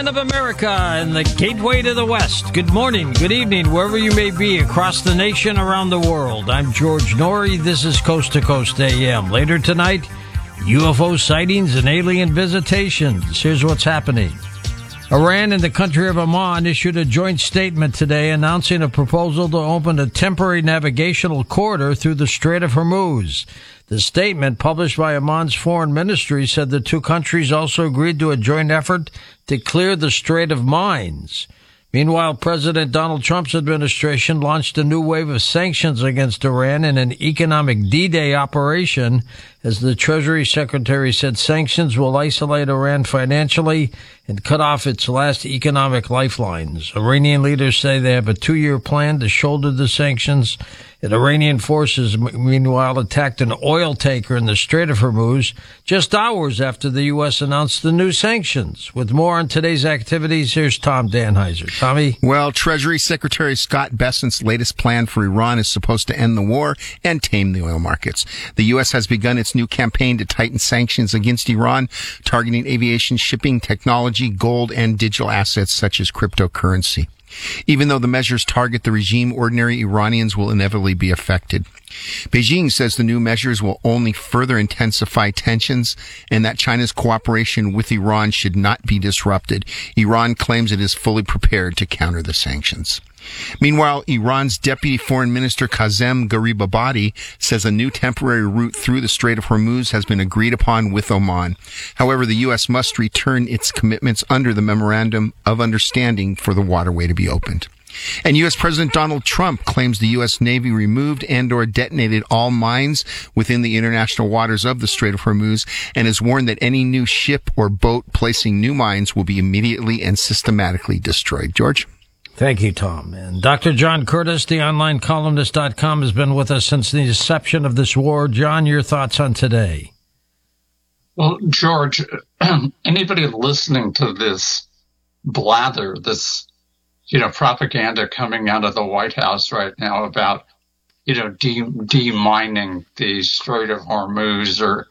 Of America and the gateway to the West. Good morning, good evening, wherever you may be across the nation, around the world. I'm George Norrie. This is Coast to Coast AM. Later tonight, UFO sightings and alien visitations. Here's what's happening. Iran and the country of Oman issued a joint statement today announcing a proposal to open a temporary navigational corridor through the Strait of Hormuz. The statement, published by Oman's foreign ministry, said the two countries also agreed to a joint effort to clear the Strait of mines. Meanwhile, President Donald Trump's administration launched a new wave of sanctions against Iran in an economic D-Day operation. As the Treasury Secretary said, sanctions will isolate Iran financially and cut off its last economic lifelines. Iranian leaders say they have a 2-year plan to shoulder the sanctions. And Iranian forces, meanwhile, attacked an oil tanker in the Strait of Hormuz just hours after the U.S. announced the new sanctions. With more on today's activities, here's Tom Danheiser. Tommy? Well, Treasury Secretary Scott Bessent's latest plan for Iran is supposed to end the war and tame the oil markets. The U.S. has begun its new campaign to tighten sanctions against Iran, targeting aviation, shipping, technology, gold, and digital assets such as cryptocurrency. Even though the measures target the regime, ordinary Iranians will inevitably be affected. Beijing says the new measures will only further intensify tensions and that China's cooperation with Iran should not be disrupted. Iran claims it is fully prepared to counter the sanctions. Meanwhile, Iran's Deputy Foreign Minister Kazem Garibabadi says a new temporary route through the Strait of Hormuz has been agreed upon with Oman. However, the U.S. must return its commitments under the Memorandum of Understanding for the waterway to be opened. And U.S. President Donald Trump claims the U.S. Navy removed and/or detonated all mines within the international waters of the Strait of Hormuz and has warned that any new ship or boat placing new mines will be immediately and systematically destroyed. George? Thank you, Tom. And Dr. John Curtis, the online columnist.com, has been with us since the inception of this war. John, your thoughts on today? Well, George, anybody listening to this blather, this, propaganda coming out of the White House right now about, demining the Strait of Hormuz or,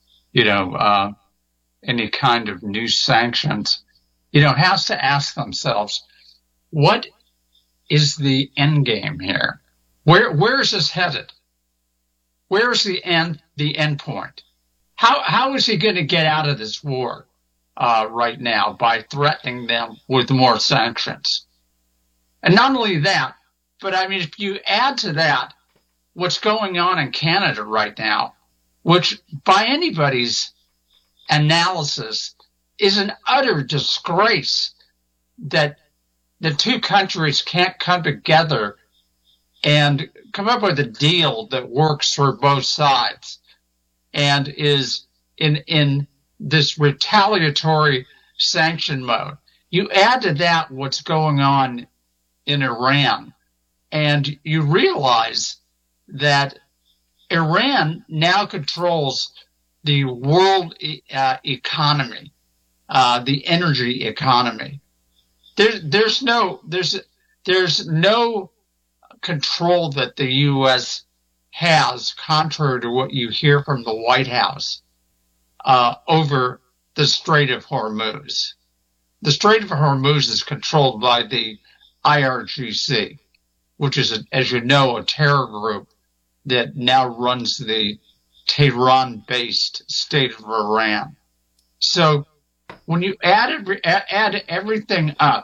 any kind of new sanctions, has to ask themselves, what is the end game here? Where is this headed? Where is the end point? How is he going to get out of this war right now by threatening them with more sanctions? And not only that, but if you add to that what's going on in Canada right now, which by anybody's analysis is an utter disgrace that the two countries can't come together and come up with a deal that works for both sides and is in this retaliatory sanction mode. You add to that what's going on in Iran, and you realize that Iran now controls the world economy, the energy economy. There's no control that the U.S. has, contrary to what you hear from the White House, over the Strait of Hormuz. The Strait of Hormuz is controlled by the IRGC, which is, as you know, a terror group that now runs the Tehran-based state of Iran. So when you add everything up,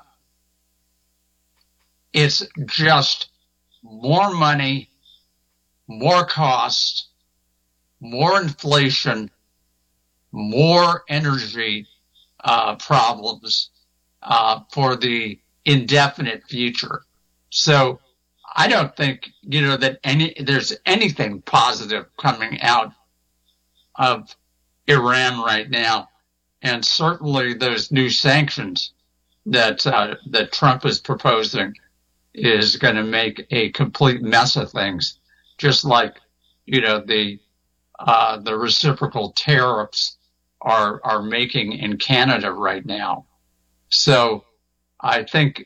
it's just more money, more cost, more inflation, more energy problems for the indefinite future. So I don't think, that there's anything positive coming out of Iran right now. And certainly those new sanctions that Trump is proposing is going to make a complete mess of things, just like, the reciprocal tariffs are making in Canada right now. So I think,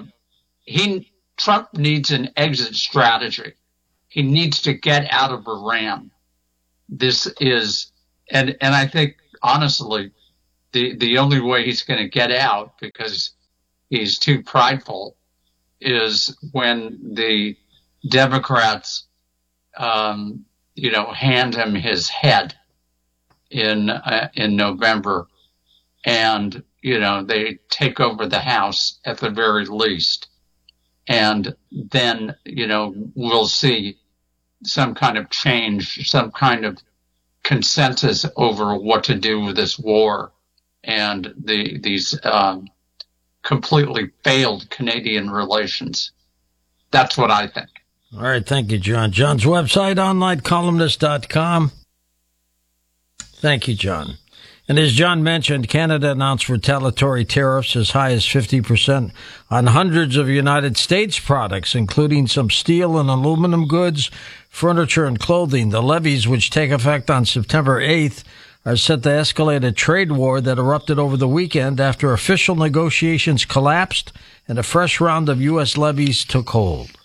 Trump needs an exit strategy. He needs to get out of Iran. This is, and I think honestly, the only way he's going to get out, because he's too prideful, is when the Democrats, hand him his head in November, and they take over the House at the very least, and then we'll see some kind of change, some kind of consensus over what to do with this war and these completely failed Canadian relations. That's what I think. All right, thank you, John. John's website, onlinecolumnist.com. Thank you, John. And as John mentioned, Canada announced retaliatory tariffs as high as 50% on hundreds of United States products, including some steel and aluminum goods, furniture, and clothing. The levies, which take effect on September 8th, are set to escalate a trade war that erupted over the weekend after official negotiations collapsed and a fresh round of U.S. levies took hold.